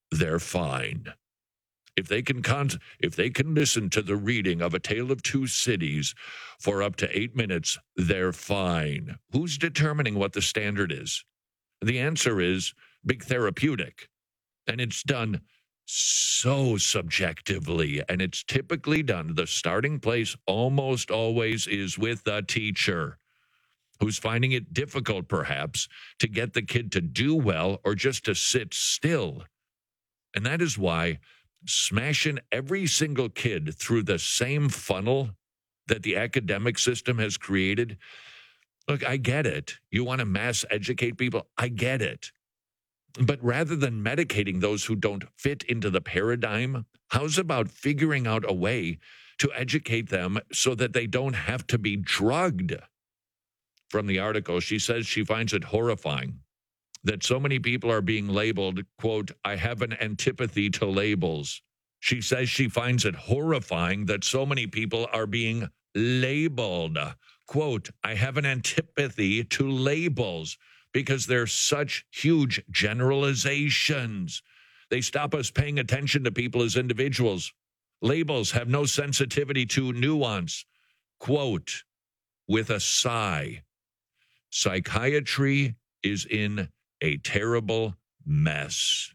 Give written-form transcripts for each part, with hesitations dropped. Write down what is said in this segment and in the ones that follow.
they're fine. If they can listen to the reading of A Tale of Two Cities for up to 8 minutes, they're fine. Who's determining what the standard is? The answer is Big Therapeutic. And it's done so subjectively, and it's typically done. The starting place almost always is with the teacher, who's finding it difficult, perhaps, to get the kid to do well or just to sit still. And that is why smashing every single kid through the same funnel that the academic system has created. Look, I get it. You want to mass educate people? I get it. But rather than medicating those who don't fit into the paradigm, how's about figuring out a way to educate them so that they don't have to be drugged? From the article, she says she finds it horrifying that so many people are being labeled, quote, I have an antipathy to labels. She says she finds it horrifying that so many people are being labeled, quote, I have an antipathy to labels, because they're such huge generalizations. They stop us paying attention to people as individuals. Labels have no sensitivity to nuance. Quote, with a sigh, psychiatry is in a terrible mess.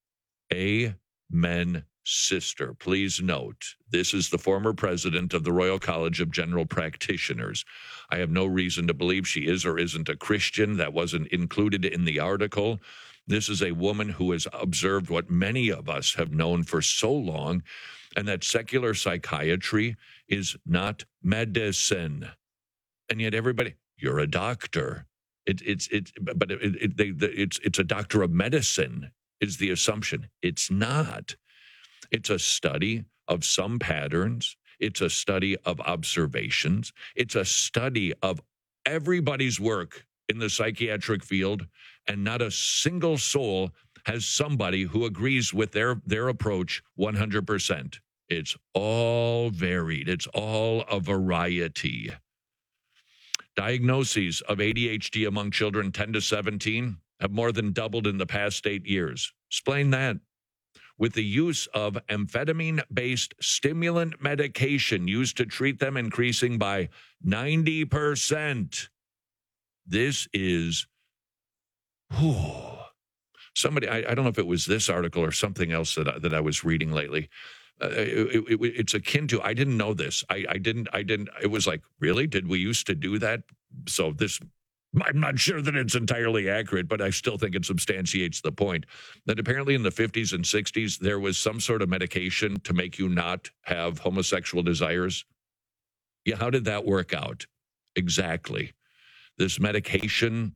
Amen, sister. Please note, this is the former president of the Royal College of General Practitioners. I have no reason to believe she is or isn't a Christian. That wasn't included in the article. This is a woman who has observed what many of us have known for so long, and that secular psychiatry is not medicine. And yet everybody, you're a doctor. It's a doctor of medicine is the assumption. It's not. It's a study of some patterns. It's a study of observations. It's a study of everybody's work in the psychiatric field, and not a single soul has somebody who agrees with their approach 100%. It's all varied. It's all a variety. Diagnoses of ADHD among children 10 to 17 have more than doubled in the past 8 years. Explain that. With the use of amphetamine-based stimulant medication used to treat them increasing by 90%. This is, somebody, I don't know if it was this article or something else that I was reading lately. It's akin to, I didn't know this. I didn't, it was like, really? Did we used to do that? So this, I'm not sure that it's entirely accurate, but I still think it substantiates the point that apparently in the 50s and 60s, there was some sort of medication to make you not have homosexual desires. Yeah, how did that work out? Exactly. This medication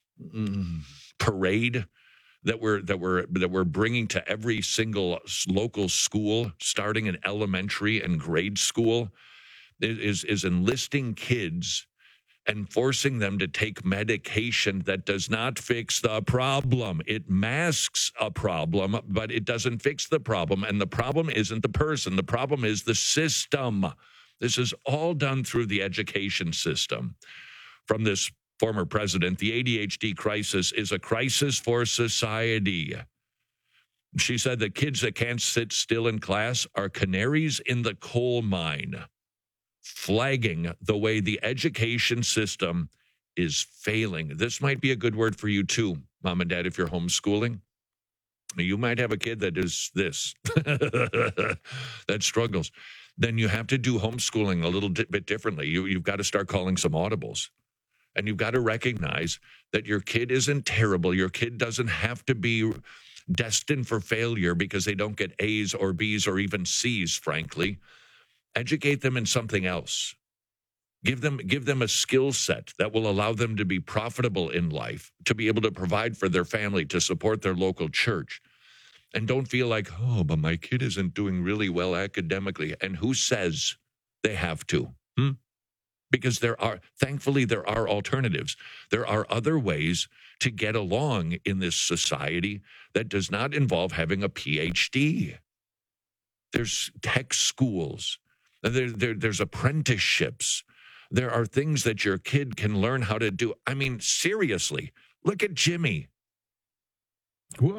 parade that we're bringing to every single local school, starting in elementary and grade school, is enlisting kids and forcing them to take medication that does not fix the problem. It masks a problem, but it doesn't fix the problem. And the problem isn't the person. The problem is the system. This is all done through the education system. From this former president, the ADHD crisis is a crisis for society. She said that kids that can't sit still in class are canaries in the coal mine, flagging the way the education system is failing. This might be a good word for you too, Mom and Dad, if you're homeschooling. You might have a kid that is this, that struggles. Then you have to do homeschooling a little bit differently. You've got to start calling some audibles. And you've got to recognize that your kid isn't terrible. Your kid doesn't have to be destined for failure because they don't get A's or B's or even C's, frankly. Educate them in something else. Give them a skill set that will allow them to be profitable in life, to be able to provide for their family, to support their local church. And don't feel like, oh, but my kid isn't doing really well academically. And who says they have to? Because thankfully, there are alternatives. There are other ways to get along in this society that does not involve having a PhD. There's tech schools. There's apprenticeships. There are things that your kid can learn how to do. I mean, seriously, look at Jimmy. What?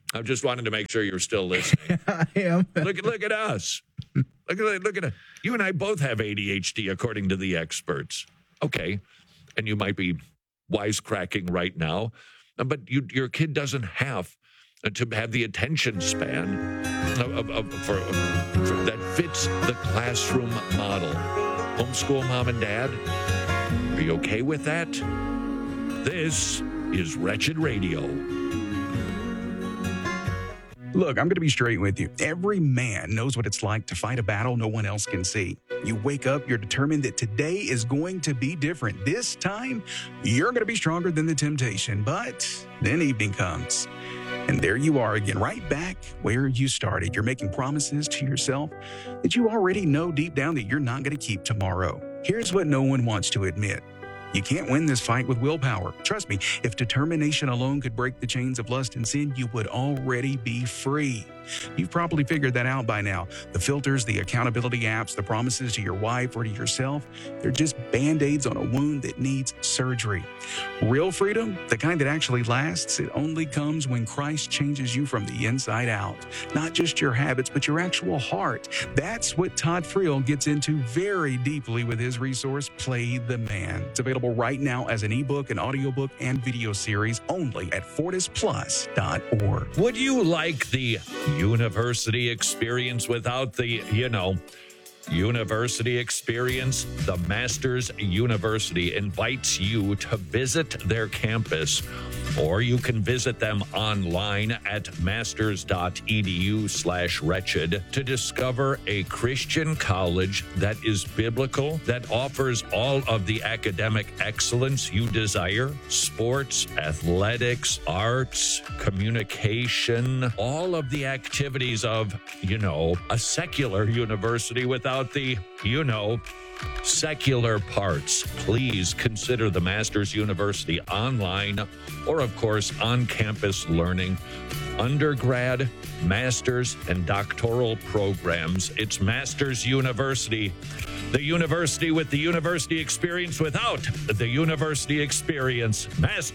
I just wanted to make sure you're still listening. I am. Look at us. Look at you and I both have ADHD according to the experts. Okay, and you might be wisecracking right now, but your kid doesn't have to have the attention span that fits the classroom model. Homeschool mom and dad, are you okay with that? This is Wretched Radio. Look, I'm going to be straight with you. Every man knows what it's like to fight a battle no one else can see. You wake up, you're determined that today is going to be different. This time, you're going to be stronger than the temptation. But then evening comes, and there you are again, right back where you started. You're making promises to yourself that you already know deep down that you're not going to keep tomorrow. Here's what no one wants to admit. You can't win this fight with willpower. Trust me, if determination alone could break the chains of lust and sin, you would already be free. You've probably figured that out by now. The filters, the accountability apps, the promises to your wife or to yourself, they're just Band-Aids on a wound that needs surgery. Real freedom, the kind that actually lasts, it only comes when Christ changes you from the inside out. Not just your habits, but your actual heart. That's what Todd Friel gets into very deeply with his resource, Play the Man. It's available right now as an ebook, an audiobook, and video series only at FortisPlus.org. Would you like the university experience without the, university experience? The Masters University invites you to visit their campus, or you can visit them online at masters.edu/wretched to discover a Christian college that is biblical, that offers all of the academic excellence you desire: sports, athletics, arts, communication, all of the activities of, a secular university without the, secular parts. Please consider the Masters University online or, of course, on-campus learning, undergrad, master's, and doctoral programs. It's Masters University, the university with the university experience without the university experience.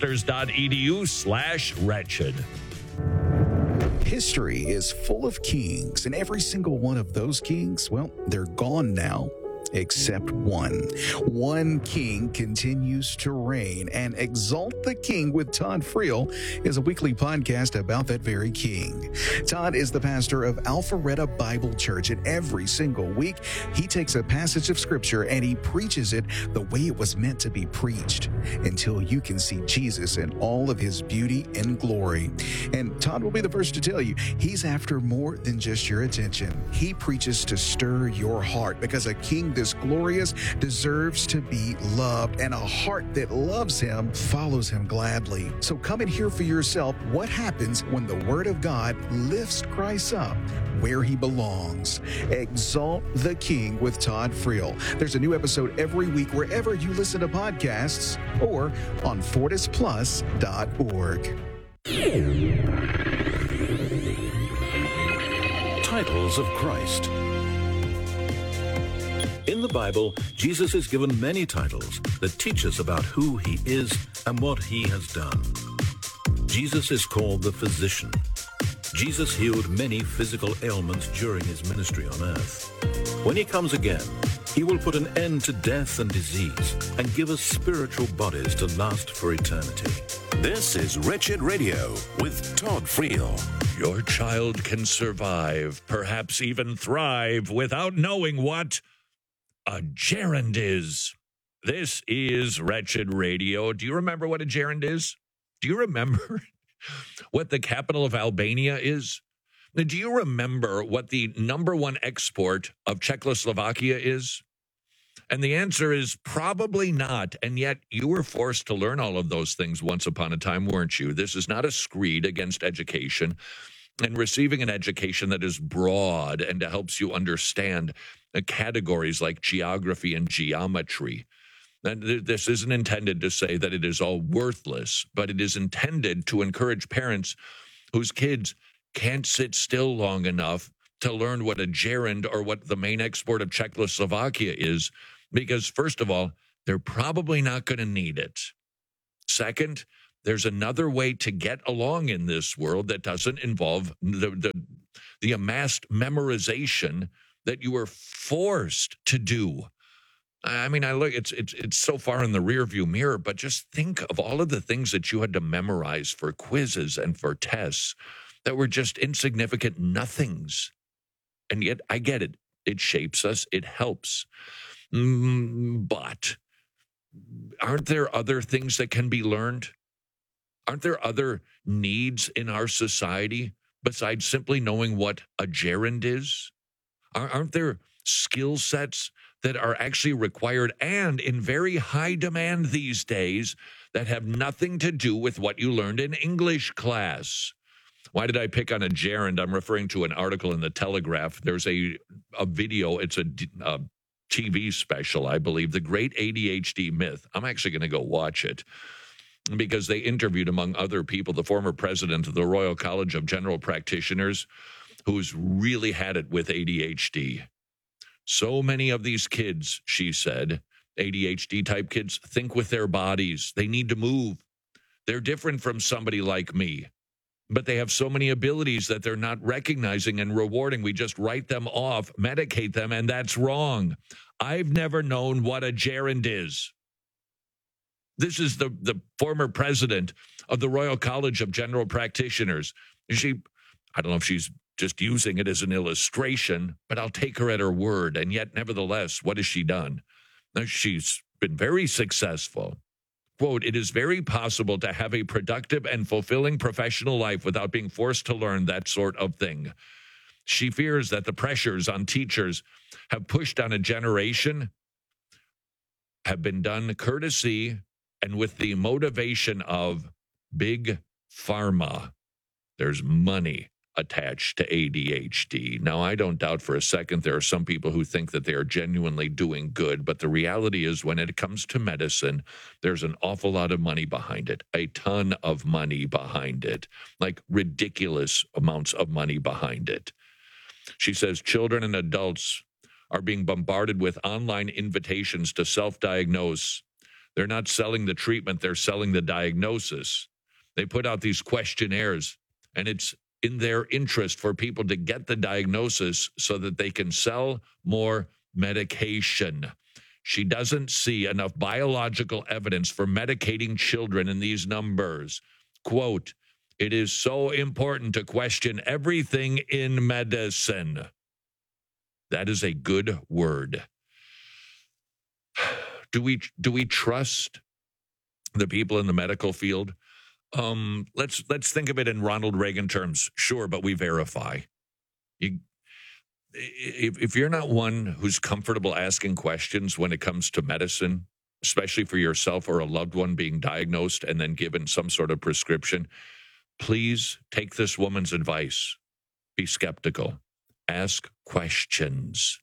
Masters.edu/wretched. History is full of kings, and every single one of those kings, they're gone now. Except one. One king continues to reign, and Exalt the King with Todd Friel is a weekly podcast about that very king. Todd is the pastor of Alpharetta Bible Church, and every single week he takes a passage of scripture and he preaches it the way it was meant to be preached until you can see Jesus in all of his beauty and glory. And Todd will be the first to tell you, he's after more than just your attention. He preaches to stir your heart, because a king this glorious deserves to be loved, and a heart that loves him follows him gladly. So come and hear for yourself what happens when the Word of God lifts Christ up where he belongs. Exalt the King with Todd Friel. There's a new episode every week wherever you listen to podcasts or on FortisPlus.org. Titles of Christ. In the Bible, Jesus is given many titles that teach us about who he is and what he has done. Jesus is called the Physician. Jesus healed many physical ailments during his ministry on earth. When he comes again, he will put an end to death and disease and give us spiritual bodies to last for eternity. This is Wretched Radio with Todd Friel. Your child can survive, perhaps even thrive, without knowing what a gerund is. This is Wretched Radio. Do you remember what a gerund is? Do you remember what the capital of Albania is? Do you remember what the number one export of Czechoslovakia is? And the answer is probably not. And yet you were forced to learn all of those things once upon a time, weren't you? This is not a screed against education and receiving an education that is broad and helps you understand categories like geography and geometry. And this isn't intended to say that it is all worthless, but it is intended to encourage parents whose kids can't sit still long enough to learn what a gerund or what the main export of Czechoslovakia is, because first of all, they're probably not going to need it. Second, There's another way to get along in this world that doesn't involve the amassed memorization that you were forced to do. I mean, I look, it's so far in the rearview mirror, but just think of all of the things that you had to memorize for quizzes and for tests that were just insignificant nothings. And yet, I get it. It shapes us. It helps. But aren't there other things that can be learned? Aren't there other needs in our society besides simply knowing what a gerund is? Aren't there skill sets that are actually required and in very high demand these days that have nothing to do with what you learned in English class? Why did I pick on a gerund? I'm referring to an article in the Telegraph. There's a video. It's a TV special, I believe, The Great ADHD Myth. I'm actually going to go watch it because they interviewed, among other people, the former president of the Royal College of General Practitioners, who's really had it with ADHD. So many of these kids, she said, ADHD-type kids, think with their bodies. They need to move. They're different from somebody like me, but they have so many abilities that they're not recognizing and rewarding. We just write them off, medicate them, and that's wrong. I've never known what a gerund is. This is the former president of the Royal College of General Practitioners. I don't know if she's just using it as an illustration, but I'll take her at her word. And yet, nevertheless, what has she done? Now, she's been very successful. Quote, "It is very possible to have a productive and fulfilling professional life without being forced to learn that sort of thing. She fears that the pressures on teachers have pushed on a generation have been done courtesy and with the motivation of big pharma." There's money attached to ADHD. Now, I don't doubt for a second there are some people who think that they are genuinely doing good, but the reality is when it comes to medicine, there's an awful lot of money behind it, a ton of money behind it, like ridiculous amounts of money behind it. She says children and adults are being bombarded with online invitations to self-diagnose. They're not selling the treatment, they're selling the diagnosis. They put out these questionnaires, and it's in their interest for people to get the diagnosis so that they can sell more medication. She doesn't see enough biological evidence for medicating children in these numbers. Quote, "It is so important to question everything in medicine." That is a good word. Do we trust the people in the medical field? Let's think of it in Ronald Reagan terms. Sure, but we verify. If you're not one who's comfortable asking questions when it comes to medicine, especially for yourself or a loved one being diagnosed and then given some sort of prescription, please take this woman's advice. Be skeptical. Ask questions.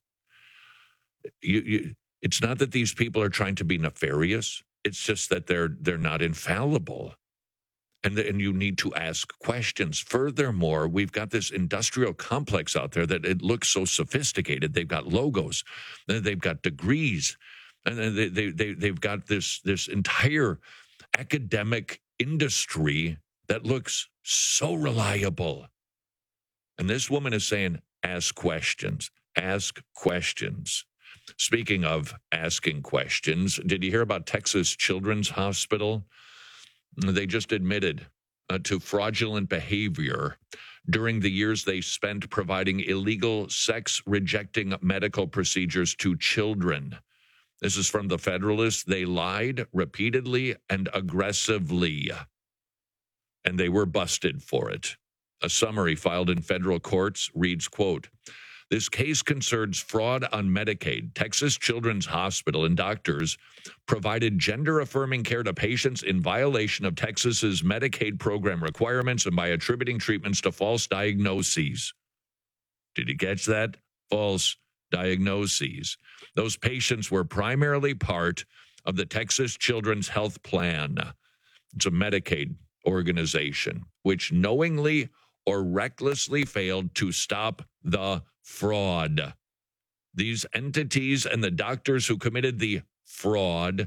It's not that these people are trying to be nefarious. It's just that they're not infallible. And you need to ask questions. Furthermore, we've got this industrial complex out there that it looks so sophisticated. They've got logos, they've got degrees, and they've got this entire academic industry that looks so reliable. And this woman is saying, ask questions, ask questions. Speaking of asking questions, did you hear about Texas Children's Hospital? They just admitted to fraudulent behavior during the years they spent providing illegal sex-rejecting medical procedures to children. This is from the Federalist. They lied repeatedly and aggressively, and they were busted for it. A summary filed in federal courts reads, quote, "This case concerns fraud on Medicaid. Texas Children's Hospital and doctors provided gender-affirming care to patients in violation of Texas's Medicaid program requirements and by attributing treatments to false diagnoses." Did you catch that? False diagnoses. Those patients were primarily part of the Texas Children's Health Plan. It's a Medicaid organization which knowingly or recklessly failed to stop the fraud. These entities and the doctors who committed the fraud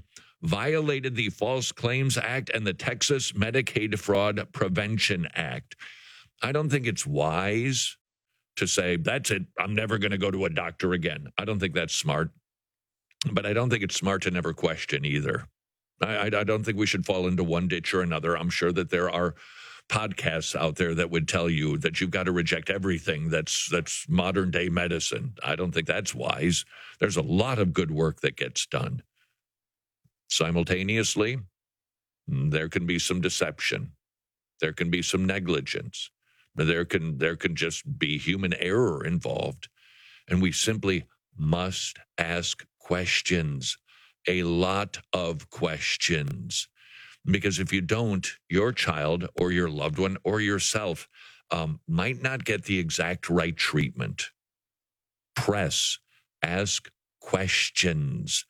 violated the False Claims Act and the Texas Medicaid Fraud Prevention Act. I don't think it's wise to say, that's it, I'm never going to go to a doctor again. I don't think that's smart. But I don't think it's smart to never question either. I don't think we should fall into one ditch or another. I'm sure that there are podcasts out there that would tell you that you've got to reject everything that's modern day medicine. I don't think that's wise. There's a lot of good work that gets done. Simultaneously, there can be some deception. There can be some negligence. There can just be human error involved. And we simply must ask questions, a lot of questions. Because if you don't, your child or your loved one or yourself might not get the exact right treatment. Press, ask questions.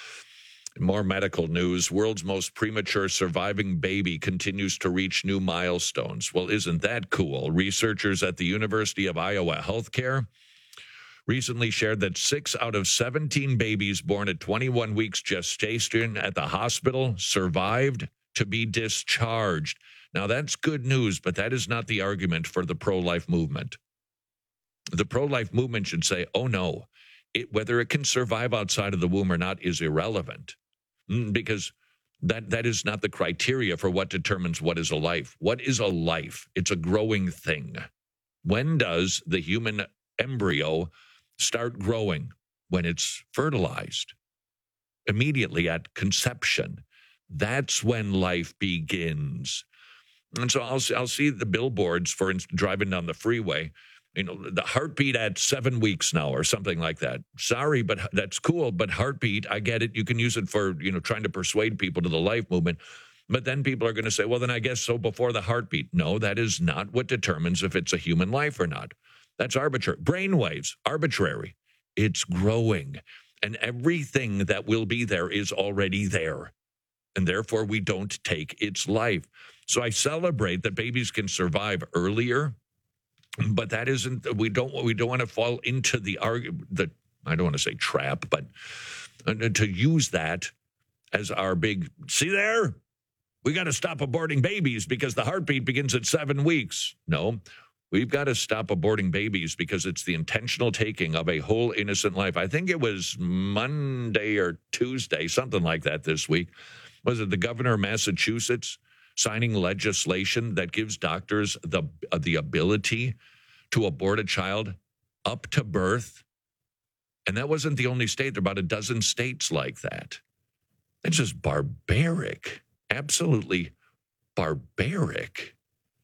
More medical news. World's most premature surviving baby continues to reach new milestones. Well, isn't that cool? Researchers at the University of Iowa Healthcare recently shared that 6 out of 17 babies born at 21 weeks gestation at the hospital survived to be discharged. Now, that's good news, but that is not the argument for the pro-life movement. The pro-life movement should say, oh no, whether it can survive outside of the womb or not is irrelevant, because that is not the criteria for what determines what is a life. What is a life? It's a growing thing. When does the human embryo start growing? When it's fertilized. Immediately at conception. That's when life begins. And so I'll see the billboards, for instance, driving down the freeway, the heartbeat at 7 weeks now or something like that. Sorry, but that's cool. But heartbeat, I get it. You can use it for, trying to persuade people to the life movement. But then people are going to say, well, then I guess so before the heartbeat. No, that is not what determines if it's a human life or not. That's arbitrary. Brainwaves, arbitrary. It's growing. And everything that will be there is already there. And therefore, we don't take its life. So I celebrate that babies can survive earlier, but that isn't. We don't want to fall into the I don't want to say trap, but to use that as our big. See there, we got to stop aborting babies because the heartbeat begins at 7 weeks. No, we've got to stop aborting babies because it's the intentional taking of a whole innocent life. I think it was Monday or Tuesday, something like that this week. Was it the governor of Massachusetts signing legislation that gives doctors the ability to abort a child up to birth? And that wasn't the only state. There are about a dozen states like that. It's just barbaric, absolutely barbaric.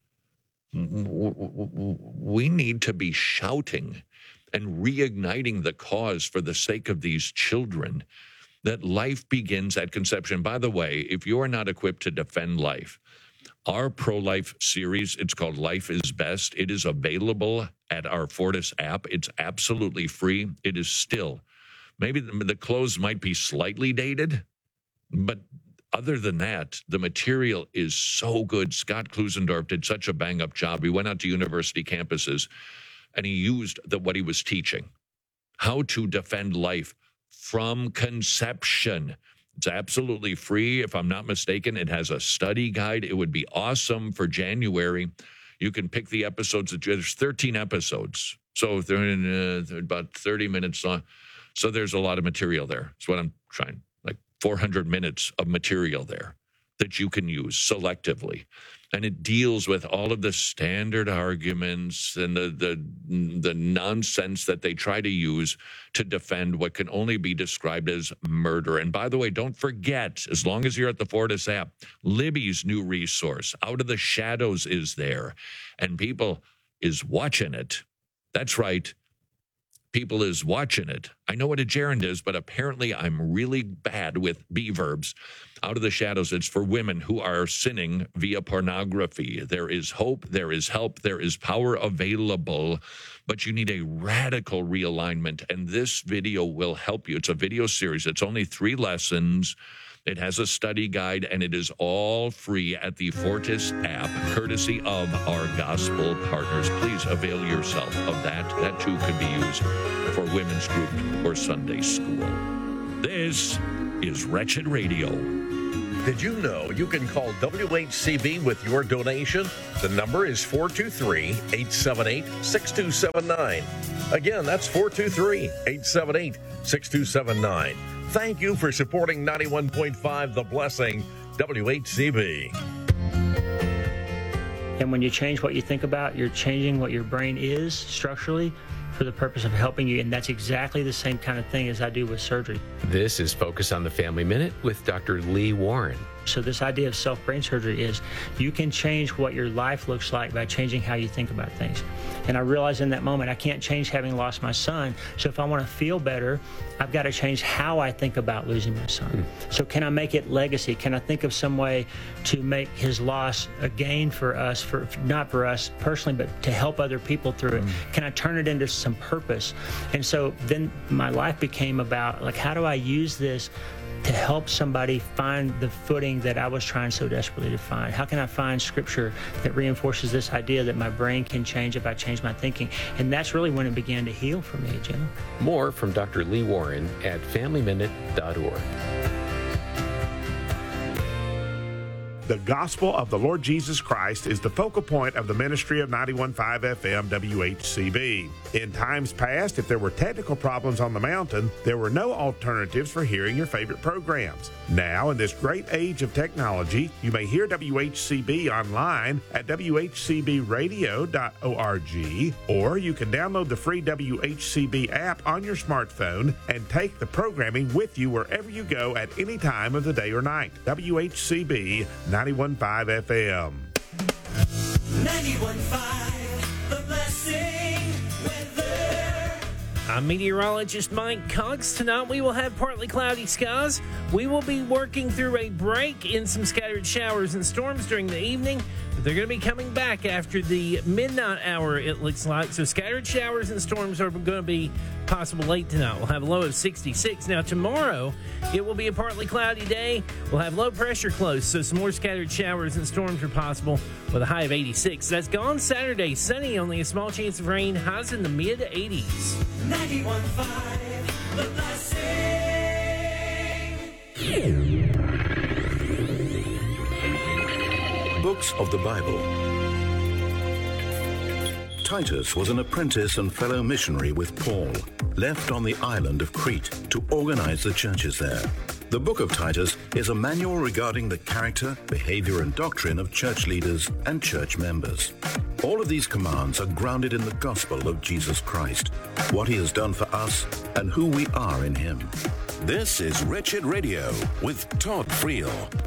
We need to be shouting and reigniting the cause for the sake of these children, that life begins at conception. By the way, if you are not equipped to defend life, our pro-life series, it's called Life is Best. It is available at our Fortis app. It's absolutely free. It is still, maybe the clothes might be slightly dated, but other than that, the material is so good. Scott Klusendorf did such a bang-up job. He went out to university campuses, and he used what he was teaching, how to defend life from conception. It's absolutely free. If I'm not mistaken, it has a study guide. It would be awesome for January. You can pick the episodes. There's 13 episodes. So they're about 30 minutes long. So there's a lot of material there. That's what I'm trying, like 400 minutes of material there that you can use selectively. And it deals with all of the standard arguments and the nonsense that they try to use to defend what can only be described as murder. And by the way, don't forget, as long as you're at the Fortis app, Libby's new resource, Out of the Shadows, is there. And people is watching it. That's right. People is watching it. I know what a gerund is, but apparently I'm really bad with B verbs. Out of the Shadows, it's for women who are sinning via pornography. There is hope, there is help, there is power available, but you need a radical realignment, and this video will help you. It's a video series. It's only 3 lessons. It has a study guide, and it is all free at the Fortis app, courtesy of our gospel partners. Please avail yourself of that. That, too, could be used for women's group or Sunday school. This is Wretched Radio. Did you know you can call WHCB with your donation? The number is 423-878-6279. Again, that's 423-878-6279. Thank you for supporting 91.5 The Blessing, WHCB. And when you change what you think about, you're changing what your brain is structurally for the purpose of helping you. And that's exactly the same kind of thing as I do with surgery. This is Focus on the Family Minute with Dr. Lee Warren. So this idea of self-brain surgery is you can change what your life looks like by changing how you think about things. And I realized in that moment, I can't change having lost my son. So if I want to feel better, I've got to change how I think about losing my son. So can I make it legacy? Can I think of some way to make his loss a gain for us, for not for us personally, but to help other people through it? Can I turn it into some purpose? And so then my life became about, like, how do I use this to help somebody find the footing that I was trying so desperately to find? How can I find scripture that reinforces this idea that my brain can change if I change my thinking? And that's really when it began to heal for me, Jim. More from Dr. Lee Warren at FamilyMinute.org. The gospel of the Lord Jesus Christ is the focal point of the ministry of 91.5 FM WHCB. In times past, if there were technical problems on the mountain, there were no alternatives for hearing your favorite programs. Now, in this great age of technology, you may hear WHCB online at WHCBradio.org, or you can download the free WHCB app on your smartphone and take the programming with you wherever you go at any time of the day or night. WHCB 91.5 FM. 91.5, The Blessing weather. I'm meteorologist Mike Cox. Tonight we will have partly cloudy skies. We will be working through a break in some scattered showers and storms during the evening, but they're going to be coming back after the midnight hour, it looks like. So scattered showers and storms are going to be possible late tonight. We'll have a low of 66. Now tomorrow, it will be a partly cloudy day. We'll have low pressure close, so some more scattered showers and storms are possible with a high of 86. That's gone Saturday. Sunny, only a small chance of rain. Highs in the mid-80s. 91.5, The Blessing. Books of the Bible. Titus was an apprentice and fellow missionary with Paul, left on the island of Crete to organize the churches there. The book of Titus is a manual regarding the character, behavior, and doctrine of church leaders and church members. All of these commands are grounded in the gospel of Jesus Christ, what he has done for us, and who we are in him. This is Wretched Radio with Todd Friel.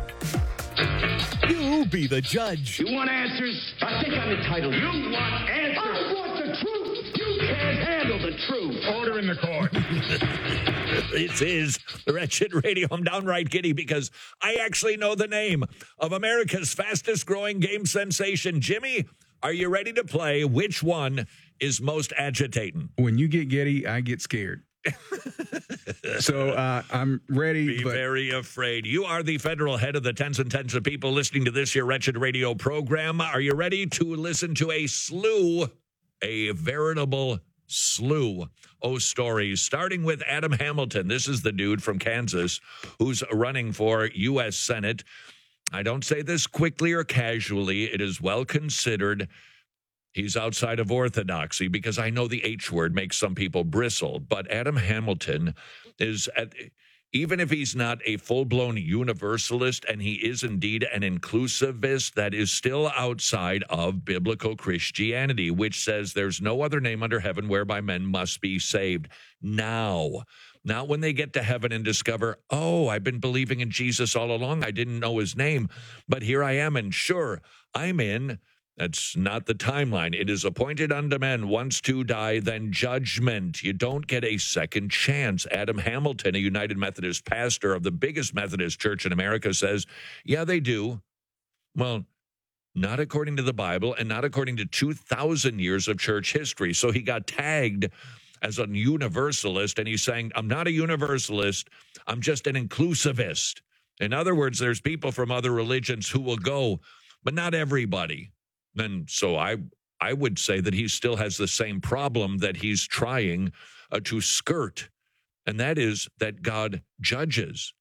You be the judge. You want answers? I think I'm entitled. You want answers? I want the truth. You can't handle the truth. Order in the court. This is Wretched Radio. I'm downright giddy because I actually know the name of America's fastest growing game sensation. Jimmy, are you ready to play Which One is Most Agitating? When you get giddy, I get scared. So I'm ready. Be very afraid. You are the federal head of the tens and tens of people listening to this here Wretched Radio program. Are you ready to listen to a veritable slew of stories, starting with Adam Hamilton? This is the dude from Kansas who's running for U.S. Senate. I don't say this quickly or casually. It is well considered. He's outside of orthodoxy because I know the H word makes some people bristle. But Adam Hamilton is, even if he's not a full-blown universalist, and he is indeed an inclusivist, that is still outside of biblical Christianity, which says there's no other name under heaven whereby men must be saved. Now, not when they get to heaven and discover, oh, I've been believing in Jesus all along. I didn't know his name, but here I am, and sure, I'm in. That's not the timeline. It is appointed unto men once to die, then judgment. You don't get a second chance. Adam Hamilton, a United Methodist pastor of the biggest Methodist church in America, says, yeah, they do. Well, not according to the Bible and not according to 2,000 years of church history. So he got tagged as a universalist, and he's saying, I'm not a universalist. I'm just an inclusivist. In other words, there's people from other religions who will go, but not everybody. And so I would say that he still has the same problem that he's trying to skirt, and that is that God judges.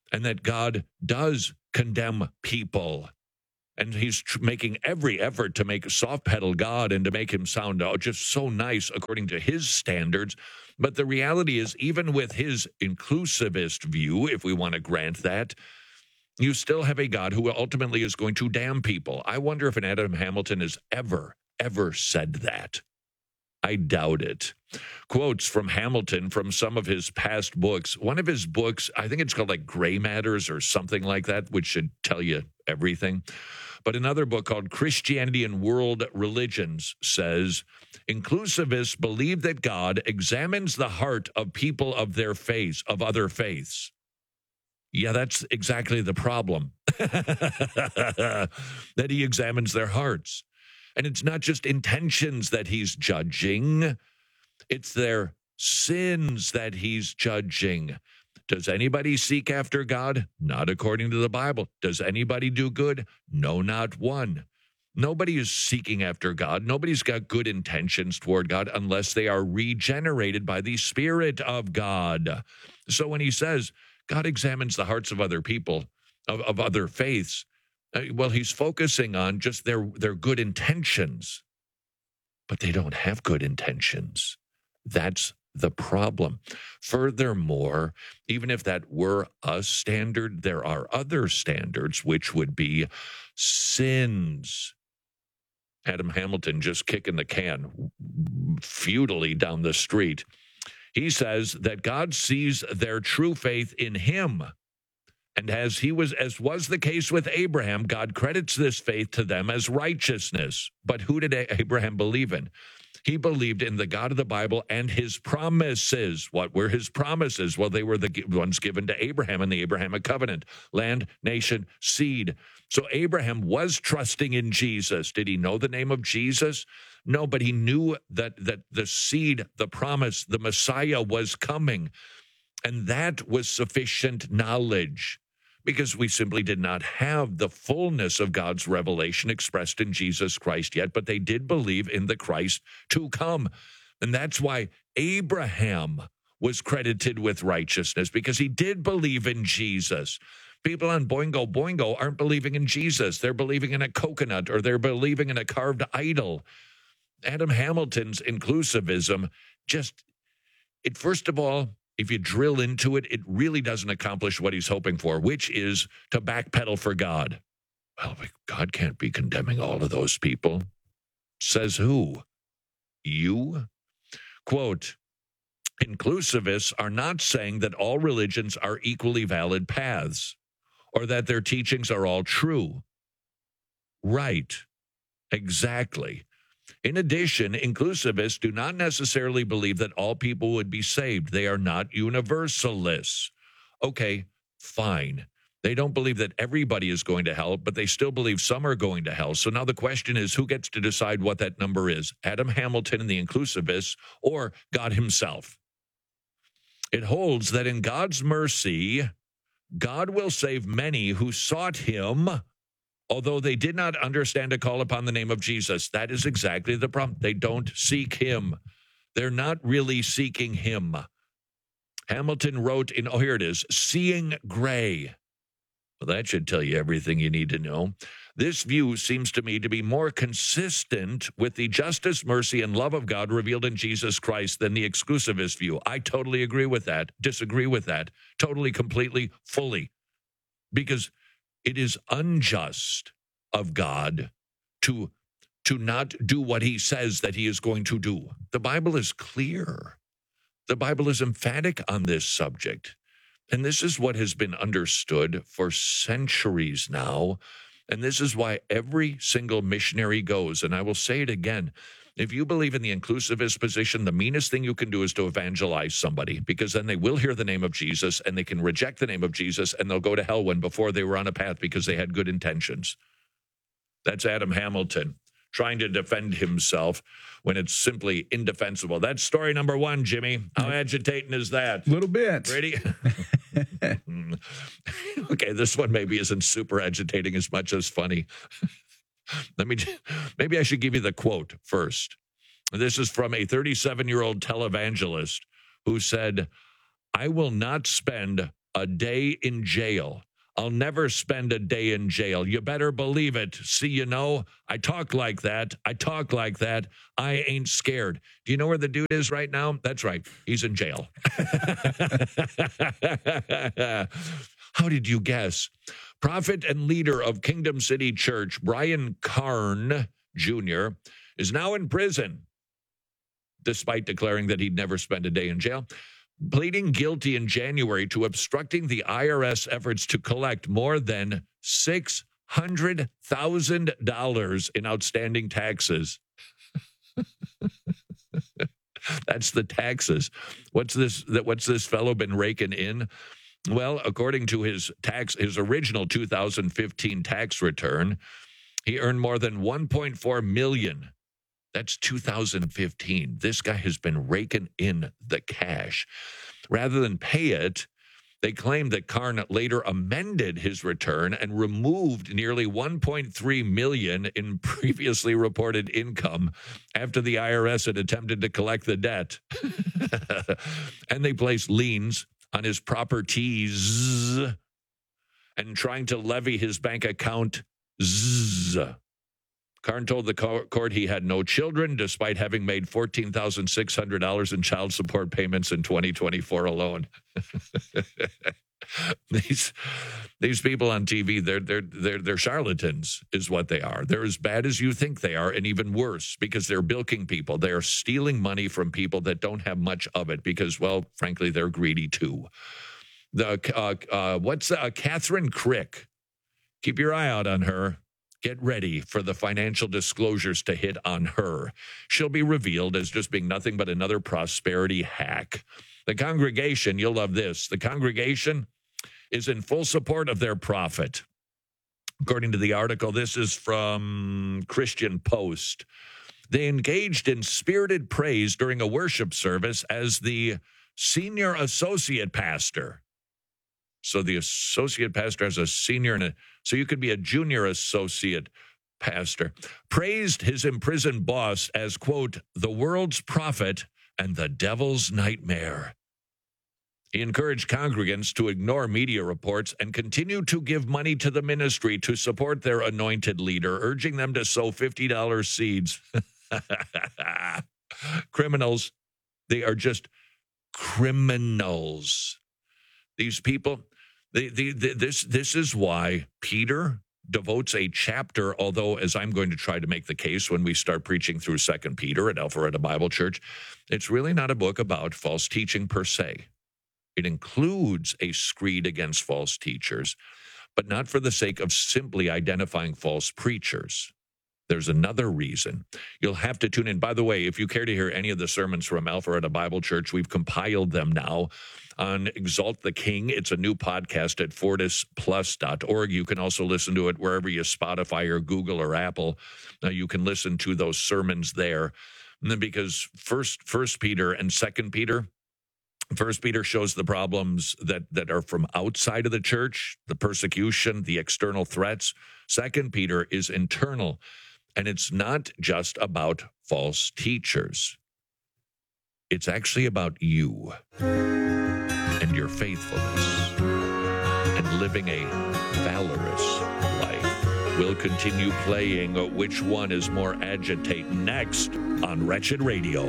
and that God does condemn people. And he's making every effort to make soft pedal God and to make him sound just so nice according to his standards. But the reality is, even with his inclusivist view, if we want to grant that, you still have a God who ultimately is going to damn people. I wonder if an Adam Hamilton has ever said that. I doubt it. Quotes from Hamilton from some of his past books. One of his books, I think it's called like Gray Matters or something like that, which should tell you everything. But another book called Christianity and World Religions says, inclusivists believe that God examines the heart of people of their faith, of other faiths. Yeah, that's exactly the problem. That he examines their hearts. And it's not just intentions that he's judging, it's their sins that he's judging. Does anybody seek after God? Not according to the Bible. Does anybody do good? No, not one. Nobody is seeking after God. Nobody's got good intentions toward God unless they are regenerated by the Spirit of God. So when he says God examines the hearts of other people, of other faiths, well, he's focusing on just their good intentions, but they don't have good intentions. That's the problem. Furthermore, even if that were a standard, there are other standards, which would be sins. Adam Hamilton just kicking the can futilely down the street. He says that God sees their true faith in him. And as was the case with Abraham, God credits this faith to them as righteousness. But who did Abraham believe in? He believed in the God of the Bible and his promises. What were his promises? Well, they were the ones given to Abraham in the Abrahamic covenant: land, nation, seed. So Abraham was trusting in Jesus. Did he know the name of Jesus? No, but he knew that the seed, the promise, the Messiah was coming. And that was sufficient knowledge, because we simply did not have the fullness of God's revelation expressed in Jesus Christ yet, but they did believe in the Christ to come. And that's why Abraham was credited with righteousness, because he did believe in Jesus. People on Boingo Boingo aren't believing in Jesus. They're believing in a coconut, or they're believing in a carved idol. Adam Hamilton's inclusivism first of all, if you drill into it, it really doesn't accomplish what he's hoping for, which is to backpedal for God. Well, God can't be condemning all of those people. Says who? You? Quote, inclusivists are not saying that all religions are equally valid paths, or that their teachings are all true. Right. Exactly. In addition, inclusivists do not necessarily believe that all people would be saved. They are not universalists. Okay, fine. They don't believe that everybody is going to hell, but they still believe some are going to hell. So now the question is, who gets to decide what that number is? Adam Hamilton and the inclusivists, or God himself? It holds that in God's mercy, God will save many who sought him, although they did not understand to call upon the name of Jesus. That is exactly the problem. They don't seek him. They're not really seeking him. Hamilton wrote here it is, Seeing Gray. Well, that should tell you everything you need to know. This view seems to me to be more consistent with the justice, mercy, and love of God revealed in Jesus Christ than the exclusivist view. I totally agree with that, disagree with that, totally, completely, fully. Because it is unjust of God to not do what he says that he is going to do. The Bible is clear. The Bible is emphatic on this subject. And this is what has been understood for centuries now. And this is why every single missionary goes. And I will say it again. If you believe in the inclusivist position, the meanest thing you can do is to evangelize somebody, because then they will hear the name of Jesus and they can reject the name of Jesus and they'll go to hell when before they were on a path because they had good intentions. That's Adam Hamilton trying to defend himself when it's simply indefensible. That's story number one, Jimmy. How agitating is that? A little bit. Ready? Okay, this one maybe isn't super agitating as much as funny. Maybe I should give you the quote first. This is from a 37-year-old televangelist who said, I will not spend a day in jail. I'll never spend a day in jail. You better believe it. See, you know, I talk like that. I ain't scared. Do you know where the dude is right now? That's right. He's in jail. How did you guess? Prophet and leader of Kingdom City Church, Brian Karn Jr., is now in prison, despite declaring that he'd never spend a day in jail, pleading guilty in January to obstructing the IRS efforts to collect more than $600,000 in outstanding taxes. That's the taxes. What's this fellow been raking in? Well, according to his original 2015 tax return, he earned more than $1.4 million. That's 2015. This guy has been raking in the cash. Rather than pay it, they claim that Karn later amended his return and removed nearly $1.3 million in previously reported income after the IRS had attempted to collect the debt. And they placed liens on his properties and trying to levy his bank account. Karn told the court he had no children, despite having made $14,600 in child support payments in 2024 alone. These people on TV, they're charlatans, is what they are. They're as bad as you think they are, and even worse, because they're bilking people. They are stealing money from people that don't have much of it, because, well, frankly, they're greedy too. Catherine Crick? Keep your eye out on her. Get ready for the financial disclosures to hit on her. She'll be revealed as just being nothing but another prosperity hack. The congregation, you'll love this, the congregation is in full support of their prophet. According to the article, this is from Christian Post. They engaged in spirited praise during a worship service as the senior associate pastor. So the associate pastor has a senior, so you could be a junior associate pastor, praised his imprisoned boss as, quote, the world's prophet and the devil's nightmare. He encouraged congregants to ignore media reports and continue to give money to the ministry to support their anointed leader, urging them to sow $50 seeds. Criminals. They are just criminals. These people, this is why Peter devotes a chapter, although, as I'm going to try to make the case when we start preaching through 2 Peter at Alpharetta Bible Church, it's really not a book about false teaching per se. It includes a screed against false teachers, but not for the sake of simply identifying false preachers. There's another reason. You'll have to tune in. By the way, if you care to hear any of the sermons from Alpharetta Bible Church, we've compiled them now on Exalt the King. It's a new podcast at fortisplus.org. You can also listen to it wherever you Spotify or Google or Apple. You can listen to those sermons there. And then because First Peter and 2 Peter, 1 Peter shows the problems that are from outside of the church, the persecution, the external threats. 2 Peter is internal. And it's not just about false teachers. It's actually about you and your faithfulness and living a valorous life. We'll continue playing Which One is More Agitate next on Wretched Radio.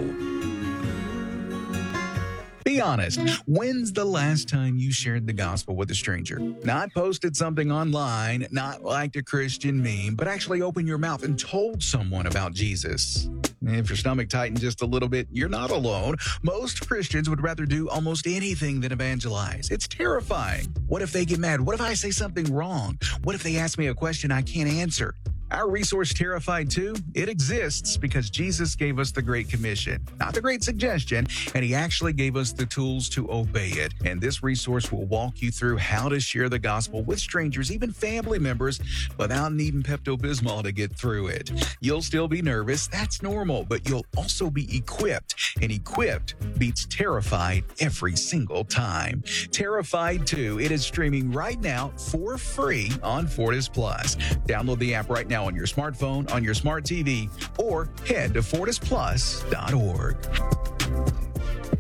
Be honest. When's the last time you shared the gospel with a stranger? Not posted something online, not liked a Christian meme, but actually opened your mouth and told someone about Jesus. If your stomach tightened just a little bit, you're not alone. Most Christians would rather do almost anything than evangelize. It's terrifying. What if they get mad? What if I say something wrong? What if they ask me a question I can't answer? Our resource, Terrified 2, it exists because Jesus gave us the Great Commission, not the Great Suggestion, and he actually gave us the tools to obey it. And this resource will walk you through how to share the gospel with strangers, even family members, without needing Pepto-Bismol to get through it. You'll still be nervous, that's normal, but you'll also be equipped, and equipped beats terrified every single time. Terrified 2, it is streaming right now for free on Fortis Plus. Download the app right now on your smartphone, on your smart TV, or head to fortisplus.org.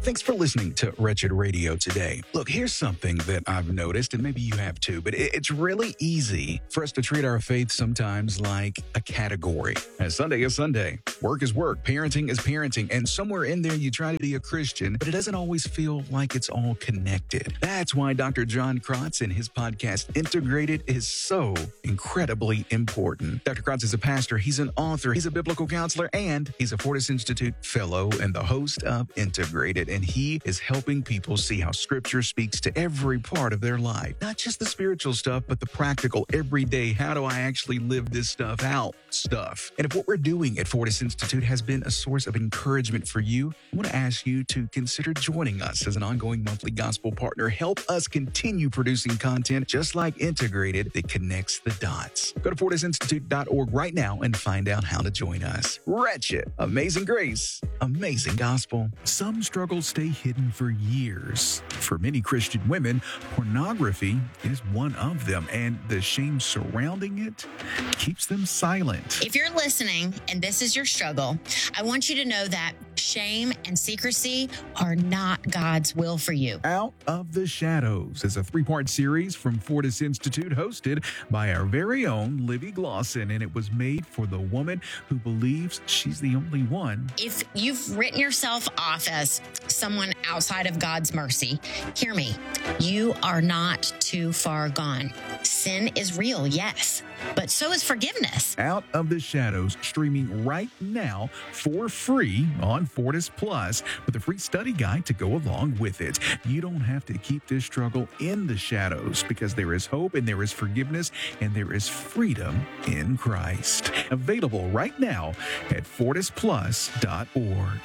Thanks for listening to Wretched Radio today. Look, here's something that I've noticed, and maybe you have too, but it's really easy for us to treat our faith sometimes like a category. And Sunday is Sunday. Work is work. Parenting is parenting. And somewhere in there, you try to be a Christian, but it doesn't always feel like it's all connected. That's why Dr. John Krotz and his podcast, Integrated, is so incredibly important. Dr. Krotz is a pastor. He's an author. He's a biblical counselor, and he's a Fortis Institute fellow and the host of Integrated. And he is helping people see how Scripture speaks to every part of their life. Not just the spiritual stuff, but the practical, everyday, how do I actually live this stuff out stuff. And if what we're doing at Fortis Institute has been a source of encouragement for you, I want to ask you to consider joining us as an ongoing monthly gospel partner. Help us continue producing content just like Integrated that connects the dots. Go to fortisinstitute.org right now and find out how to join us. Wretched, amazing grace, amazing gospel. Some struggles stay hidden for years. For many Christian women, pornography is one of them, and the shame surrounding it keeps them silent. If you're listening and this is your struggle, I want you to know that shame and secrecy are not God's will for you. Out of the Shadows is a 3-part series from Fortis Institute hosted by our very own Libby Glosson, and it was made for the woman who believes she's the only one. If you've written yourself off as someone outside of God's mercy, hear me. You are not too far gone. Sin is real, yes, but so is forgiveness. Out of the Shadows, streaming right now for free on Fortis Plus with a free study guide to go along with it. You don't have to keep this struggle in the shadows because there is hope and there is forgiveness and there is freedom in Christ. Available right now at fortisplus.org.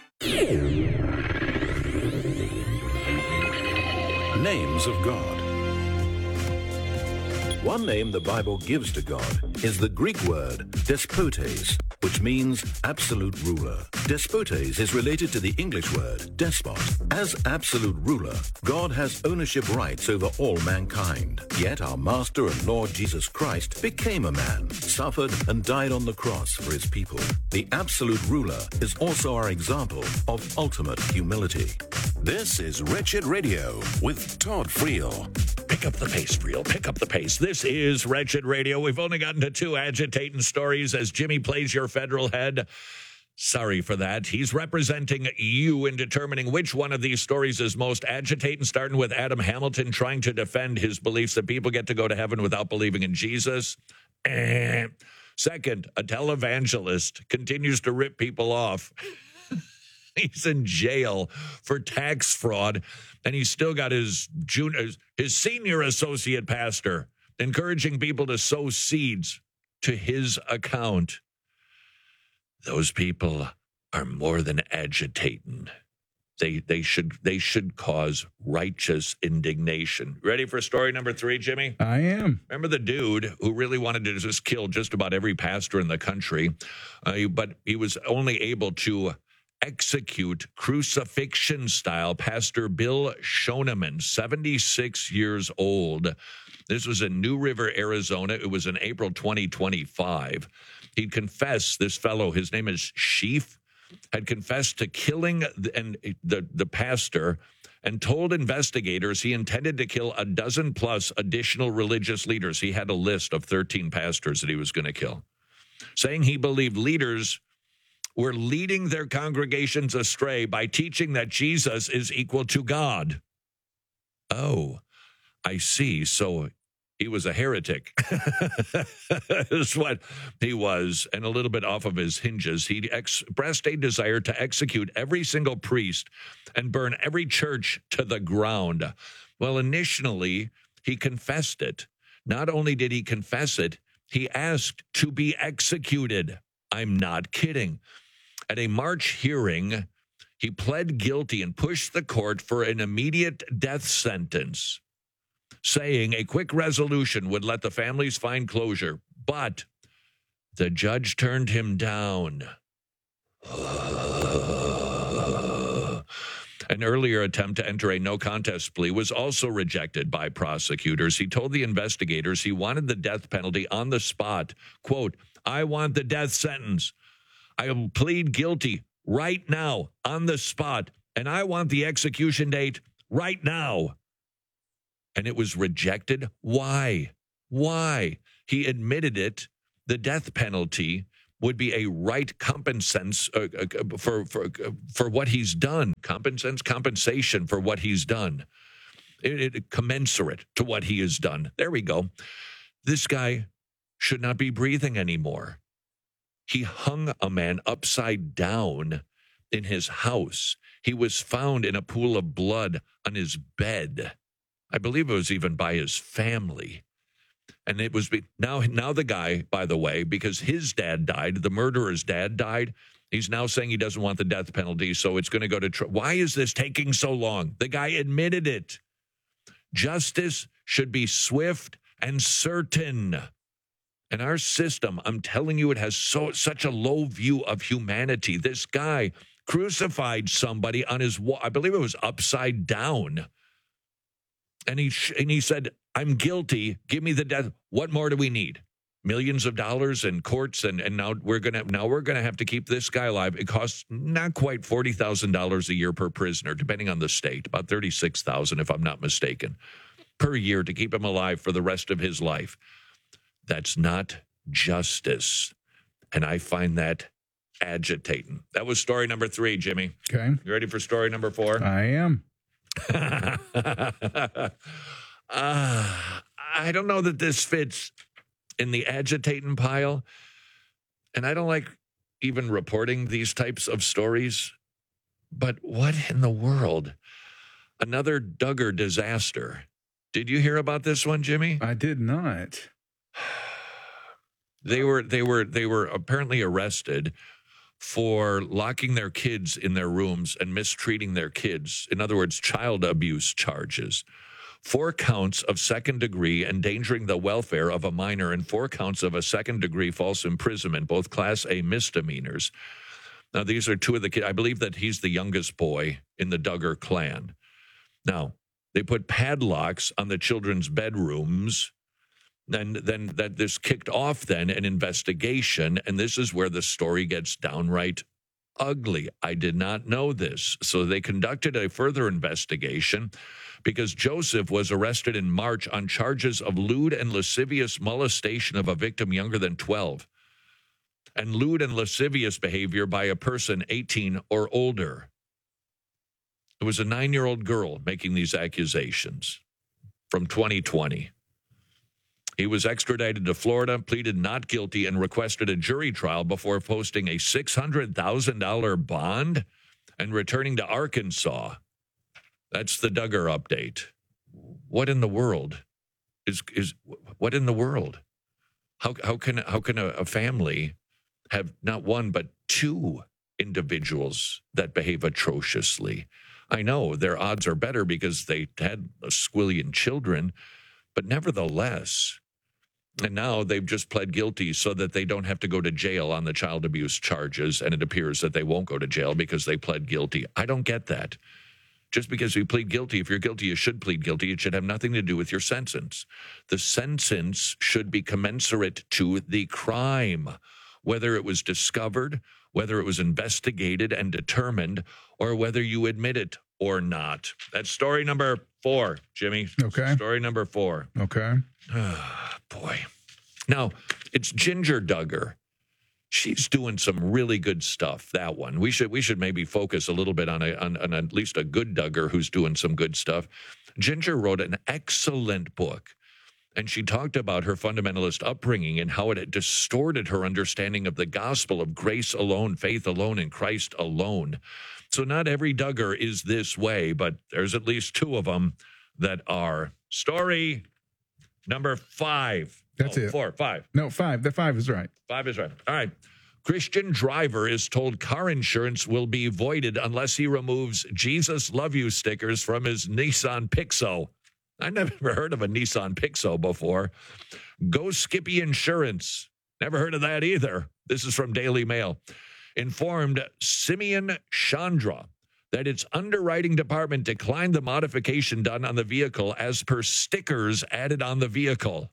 Names of God. One name the Bible gives to God is the Greek word despotes, which means absolute ruler. Despotes is related to the English word despot. As absolute ruler, God has ownership rights over all mankind. Yet our Master and Lord Jesus Christ became a man, suffered and died on the cross for his people. The absolute ruler is also our example of ultimate humility. This is Wretched Radio with Todd Friel. Pick up the pace, Friel. Pick up the pace. This is Wretched Radio. We've only gotten to 2 agitating stories as Jimmy plays your federal head. Sorry for that. He's representing you in determining which one of these stories is most agitating, starting with Adam Hamilton trying to defend his beliefs that people get to go to heaven without believing in Jesus. Second, a televangelist continues to rip people off. He's in jail for tax fraud, and he's still got his senior associate pastor encouraging people to sow seeds to his account. Those people are more than agitating. They should cause righteous indignation. Ready for story number 3, Jimmy? I am. Remember the dude who really wanted to just kill just about every pastor in the country, but he was only able to execute crucifixion-style Pastor Bill Shoneman, 76 years old. This was in New River, Arizona. It was in April 2025. He confessed, this fellow, his name is Sheaf, had confessed to killing the pastor and told investigators he intended to kill a dozen plus additional religious leaders. He had a list of 13 pastors that he was going to kill, saying he believed leaders were leading their congregations astray by teaching that Jesus is equal to God. Oh, I see. So he was a heretic. That's what he was, and a little bit off of his hinges. He expressed a desire to execute every single priest and burn every church to the ground. Well, initially, he confessed it. Not only did he confess it, he asked to be executed. I'm not kidding. At a March hearing, he pled guilty and pushed the court for an immediate death sentence, saying a quick resolution would let the families find closure. But the judge turned him down. An earlier attempt to enter a no contest plea was also rejected by prosecutors. He told the investigators he wanted the death penalty on the spot. Quote, I want the death sentence. I will plead guilty right now on the spot. and I want the execution date right now. And it was rejected. Why? Why? He admitted it. The death penalty would be a right compensation for what he's done. Compensation for what he's done. It commensurate to what he has done. There we go. This guy should not be breathing anymore. He hung a man upside down in his house. He was found in a pool of blood on his bed. I believe it was even by his family. And it was now the guy, by the way, because his dad died, the murderer's dad died, he's now saying he doesn't want the death penalty, so it's going to go to trial. Why is this taking so long? The guy admitted it. Justice should be swift and certain. And our system, I'm telling you, it has such a low view of humanity. This guy crucified somebody on his wall. I believe it was upside down. And he said, I'm guilty. Give me the death. What more do we need? Millions of dollars in courts, and now we're gonna have to keep this guy alive. It costs not quite $40,000 a year per prisoner, depending on the state, about $36,000 if I'm not mistaken, per year to keep him alive for the rest of his life. That's not justice, and I find that agitating. That was story number 3, Jimmy. Okay, you ready for story number 4? I am. I don't know that this fits in the agitating pile, and I don't like even reporting these types of stories, but what in the world? Another Duggar disaster. Did you hear about this one, Jimmy? I did not. They were apparently arrested for locking their kids in their rooms and mistreating their kids. In other words, child abuse charges. 4 counts of second-degree endangering the welfare of a minor and 4 counts of a second-degree false imprisonment, both Class A misdemeanors. Now, these are 2 of the kids. I believe that he's the youngest boy in the Duggar clan. Now, they put padlocks on the children's bedrooms. And then that this kicked off then an investigation, and this is where the story gets downright ugly. I did not know this. So they conducted a further investigation because Joseph was arrested in March on charges of lewd and lascivious molestation of a victim younger than 12 and lewd and lascivious behavior by a person 18 or older. It was a 9-year-old girl making these accusations from 2020. He was extradited to Florida, pleaded not guilty, and requested a jury trial before posting a $600,000 bond and returning to Arkansas. That's the Duggar update. What in the world what in the world? How can a family have not 1 but 2 individuals that behave atrociously? I know their odds are better because they had a squillion children, but nevertheless. And now they've just pled guilty so that they don't have to go to jail on the child abuse charges, and it appears that they won't go to jail because they pled guilty. I don't get that. Just because you plead guilty, if you're guilty, you should plead guilty. It should have nothing to do with your sentence. The sentence should be commensurate to the crime, whether it was discovered, whether it was investigated and determined, or whether you admit it or not. That's story number 4, Jimmy. Okay. Story number 4. Okay. Boy. Now, it's Ginger Duggar. She's doing some really good stuff, that one. We should maybe focus a little bit on at least a good Duggar who's doing some good stuff. Ginger wrote an excellent book, and she talked about her fundamentalist upbringing and how it had distorted her understanding of the gospel of grace alone, faith alone, in Christ alone. So not every Duggar is this way, but there's at least 2 of them that are. Story number 5. That's it. 4, 5. No, 5. The 5 is right. 5 is right. All right. Christian driver is told car insurance will be voided unless he removes Jesus Love You stickers from his Nissan Pixo. I never heard of a Nissan Pixo before. Go Skippy Insurance. Never heard of that either. This is from Daily Mail. Informed Simeon Chandra that its underwriting department declined the modification done on the vehicle as per stickers added on the vehicle.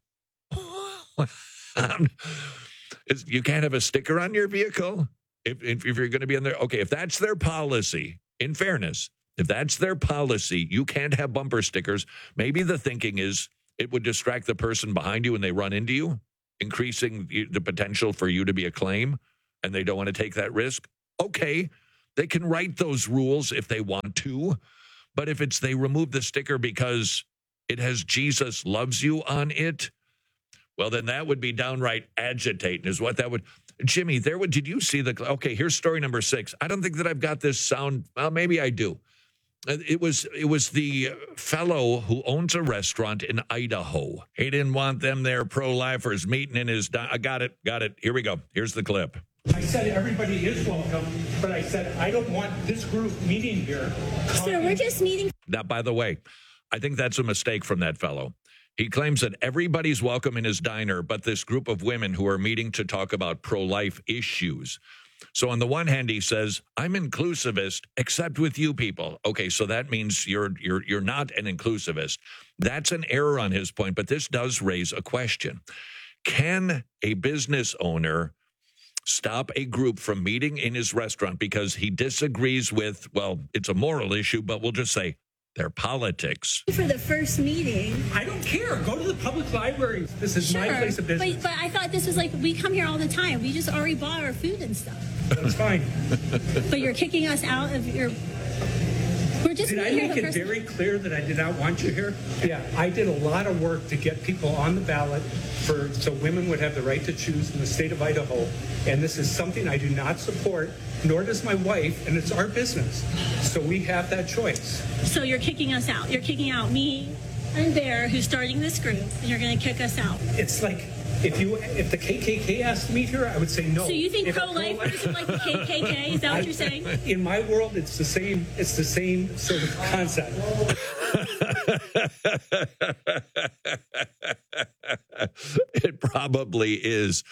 You can't have a sticker on your vehicle if you're going to be in there. Okay, if that's their policy, in fairness, if that's their policy, you can't have bumper stickers. Maybe the thinking is it would distract the person behind you when they run into you, increasing the potential for you to be a claim, and they don't want to take that risk. Okay, they can write those rules if they want to, but if it's they remove the sticker because it has Jesus loves you on it, well, then that would be downright agitating is what that would. Jimmy, did you see okay, here's story number 6. I don't think that I've got this sound. Well, maybe I do. It was the fellow who owns a restaurant in Idaho. He didn't want them there pro-lifers meeting in his. I got it. Here we go. Here's the clip. I said everybody is welcome, but I said I don't want this group meeting here. Sir, we're just meeting. Now, by the way, I think that's a mistake from that fellow. He claims that everybody's welcome in his diner, but this group of women who are meeting to talk about pro-life issues. So on the one hand, he says, I'm inclusivist, except with you people. Okay, so that means you're not an inclusivist. That's an error on his point, but this does raise a question. Can a business owner stop a group from meeting in his restaurant because he disagrees with, well, it's a moral issue, but we'll just say their politics? For the first meeting. I don't care. Go to the public library. This is my place of business. But I thought this was like, we come here all the time. We just already bought our food and stuff. That's fine. But you're kicking us out of your... We're just Did I make it very clear that I did not want you here? Yeah, I did a lot of work to get people on the ballot so women would have the right to choose in the state of Idaho. And this is something I do not support, nor does my wife, and it's our business. So we have that choice. So you're kicking us out. You're kicking out me and Bear, who's starting this group, and you're going to kick us out. It's like, if the KKK asked to meet here, I would say no. So you think pro-lifers are like the KKK? Is that what you're saying? In my world, it's the same sort of concept. It probably is.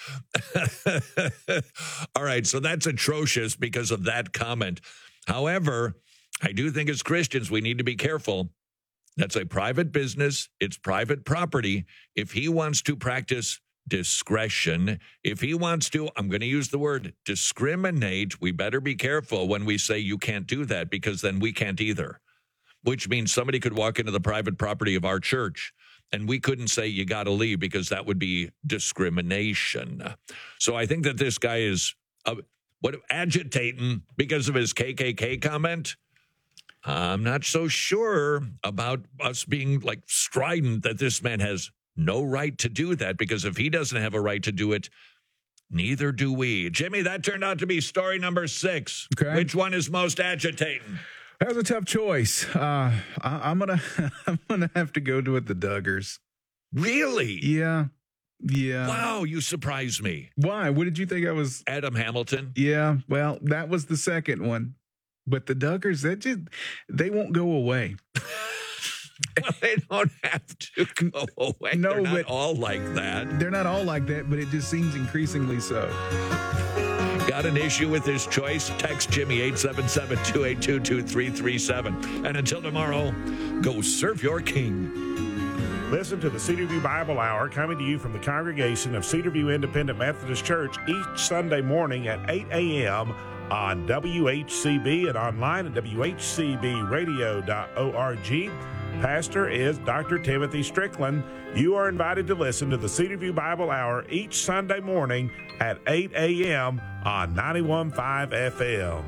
All right, so that's atrocious because of that comment. However, I do think as Christians, we need to be careful. That's a private business. It's private property. If he wants to practice discretion, if he wants to, I'm going to use the word discriminate, we better be careful when we say you can't do that, because then we can't either, which means somebody could walk into the private property of our church and we couldn't say you got to leave because that would be discrimination. So I think that this guy is agitating because of his KKK comment. I'm not so sure about us being like strident that this man has no right to do that, because if he doesn't have a right to do it, neither do we. Jimmy, that turned out to be story number 6. Okay. Which one is most agitating? That was a tough choice. I'm gonna have to go with the Duggars. Really? Yeah. Wow, you surprised me. Why? What did you think I was? Adam Hamilton. Yeah. Well, that was the second one, but the Duggars, they won't go away. They don't have to go away. No, they're not but all like that. They're not all like that, but it just seems increasingly so. Got an issue with this choice? Text Jimmy 877-282-2337. And until tomorrow, go serve your king. Listen to the Cedarview Bible Hour coming to you from the congregation of Cedarview Independent Methodist Church each Sunday morning at 8 a.m. on WHCB and online at WHCBradio.org. Pastor is Dr. Timothy Strickland. You are invited to listen to the Cedarview Bible Hour each Sunday morning at 8 a.m. on 91.5 FM.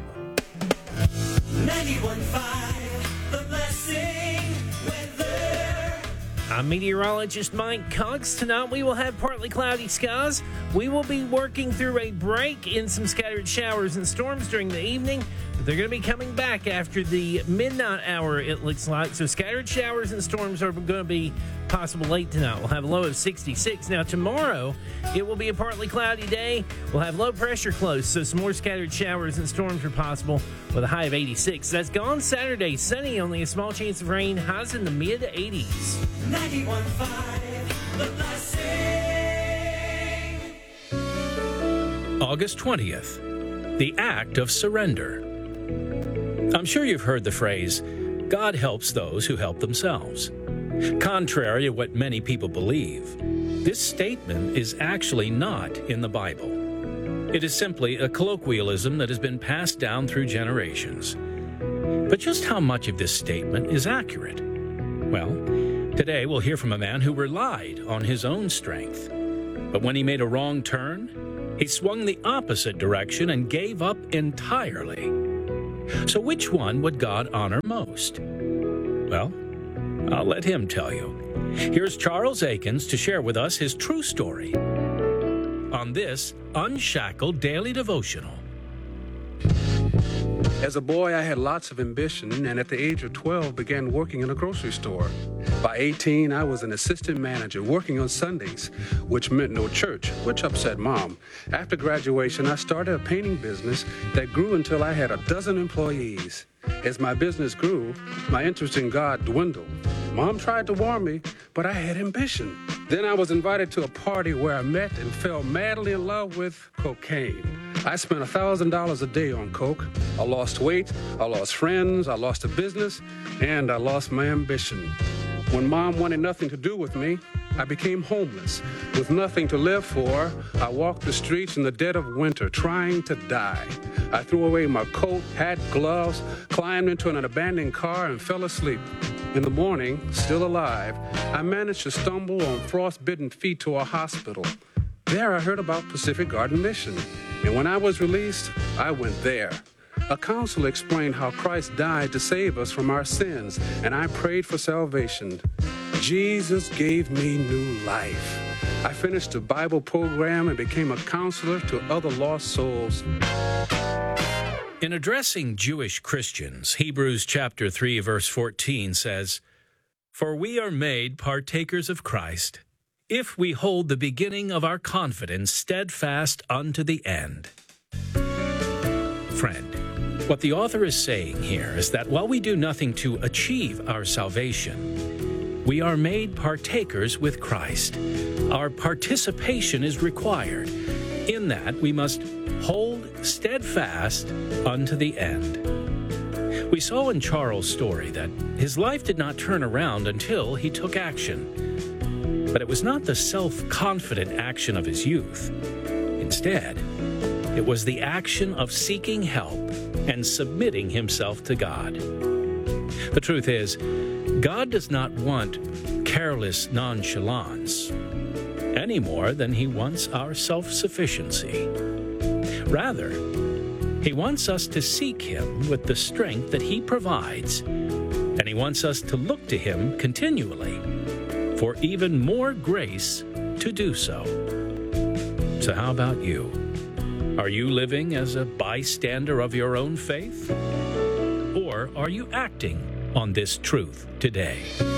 91.5, The Blessing weather. I'm meteorologist Mike Cox. Tonight we will have partly cloudy skies. We will be working through a break in some scattered showers and storms during the evening, but they're going to be coming back after the midnight hour, it looks like. So scattered showers and storms are going to be possible late tonight. We'll have a low of 66. Now tomorrow, it will be a partly cloudy day. We'll have low pressure close, so some more scattered showers and storms are possible with a high of 86. That's gone Saturday. Sunny, only a small chance of rain. Highs in the mid-80s. 91.5, The Blessing. August 20th, the act of surrender. I'm sure you've heard the phrase, God helps those who help themselves. Contrary to what many people believe, this statement is actually not in the Bible. It is simply a colloquialism that has been passed down through generations. But just how much of this statement is accurate? Well, today we'll hear from a man who relied on his own strength. But when he made a wrong turn, he swung the opposite direction and gave up entirely. So which one would God honor most? Well, I'll let him tell you. Here's Charles Akins to share with us his true story on this Unshackled Daily Devotional. As a boy, I had lots of ambition, and at the age of 12 began working in a grocery store. By 18, I was an assistant manager working on Sundays, which meant no church, which upset Mom. After graduation, I started a painting business that grew until I had 12 employees. As my business grew, my interest in God dwindled. Mom tried to warn me, but I had ambition. Then I was invited to a party where I met and fell madly in love with cocaine. I spent $1,000 a day on coke. I lost weight, I lost friends, I lost a business, and I lost my ambition. When Mom wanted nothing to do with me, I became homeless. With nothing to live for, I walked the streets in the dead of winter, trying to die. I threw away my coat, hat, gloves, climbed into an abandoned car, and fell asleep. In the morning, still alive, I managed to stumble on frostbitten feet to a hospital. There I heard about Pacific Garden Mission, and when I was released, I went there. A counselor explained how Christ died to save us from our sins, and I prayed for salvation. Jesus gave me new life. I finished a Bible program and became a counselor to other lost souls. In addressing Jewish Christians, Hebrews chapter 3, verse 14 says, "For we are made partakers of Christ, if we hold the beginning of our confidence steadfast unto the end." Friend, what the author is saying here is that while we do nothing to achieve our salvation, we are made partakers with Christ. Our participation is required. In that, we must hold steadfast unto the end. We saw in Charles' story that his life did not turn around until he took action. But it was not the self-confident action of his youth. Instead, it was the action of seeking help and submitting himself to God. The truth is, God does not want careless nonchalance any more than he wants our self-sufficiency. Rather, he wants us to seek him with the strength that he provides, and he wants us to look to him continually for even more grace to do so. So how about you? Are you living as a bystander of your own faith? Or are you acting on this truth today?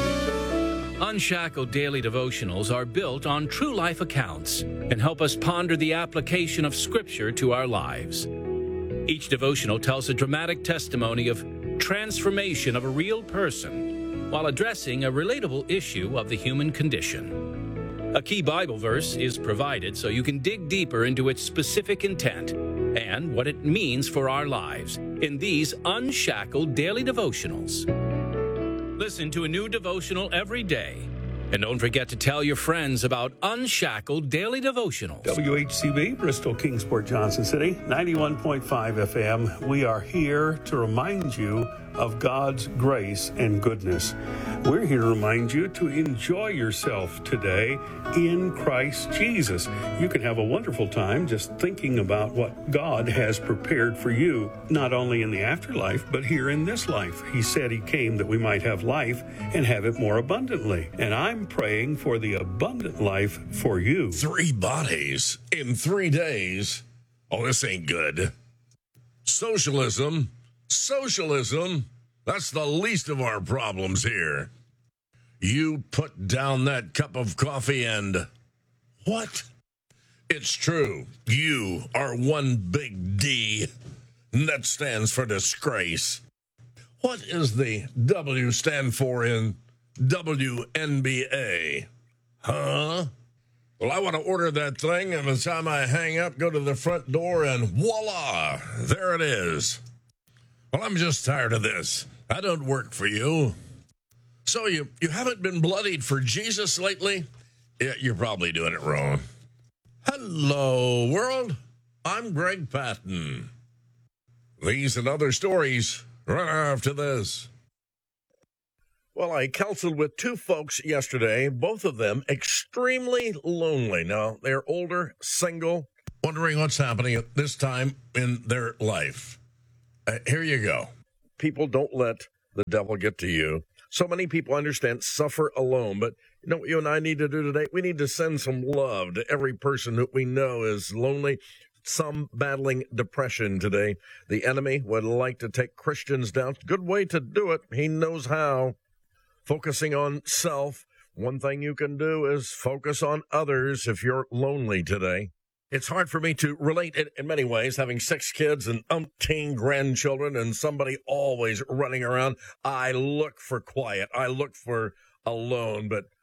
Unshackled Daily Devotionals are built on true life accounts and help us ponder the application of Scripture to our lives. Each devotional tells a dramatic testimony of transformation of a real person while addressing a relatable issue of the human condition. A key Bible verse is provided so you can dig deeper into its specific intent and what it means for our lives in these Unshackled Daily Devotionals. Listen to a new devotional every day. And don't forget to tell your friends about Unshackled Daily Devotionals. WHCB, Bristol, Kingsport, Johnson City, 91.5 FM. We are here to remind you of God's grace and goodness. We're here to remind you to enjoy yourself today in Christ Jesus. You can have a wonderful time just thinking about what God has prepared for you, not only in the afterlife, but here in this life. He said he came that we might have life and have it more abundantly. And I'm praying for the abundant life for you. 3 bodies in 3 days. Oh, this ain't good. Socialism, that's the least of our problems here. You put down that cup of coffee and what? It's true. You are one big D. And that stands for disgrace. What is the W stand for in WNBA? Huh? Well, I want to order that thing, and by the time I hang up, go to the front door, and voila, there it is. Well, I'm just tired of this. I don't work for you. So you haven't been bloodied for Jesus lately? Yeah, you're probably doing it wrong. Hello, world. I'm Greg Patton. These and other stories right after this. Well, I counseled with two folks yesterday, both of them extremely lonely. Now, they're older, single, wondering what's happening at this time in their life. Here you go. People, don't let the devil get to you. So many people understand suffer alone, but you know what you and I need to do today? We need to send some love to every person that we know is lonely, some battling depression today. The enemy would like to take Christians down. Good way to do it. He knows how. Focusing on self. One thing you can do is focus on others if you're lonely today. It's hard for me to relate in many ways, having 6 kids and umpteen grandchildren and somebody always running around. I look for quiet. I look for alone, but